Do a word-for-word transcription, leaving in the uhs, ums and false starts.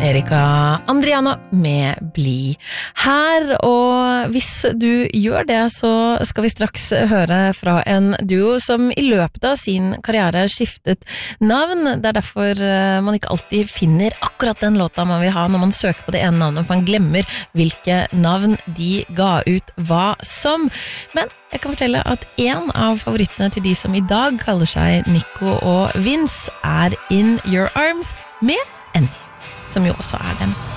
Erika Andriana med Bli her, og hvis du gjør det, så skal vi straks høre fra en duo som i løpet av sin karriere skiftet navn. Det er derfor man ikke alltid finner akkurat den låta man vil ha når man søker på det ene navnet, man glemmer hvilke navn de ga ut hva som. Men jeg kan fortelle at en av favorittene til de som i dag kaller seg Nico og Vince er In Your Arms med Annie, som jo også er dem.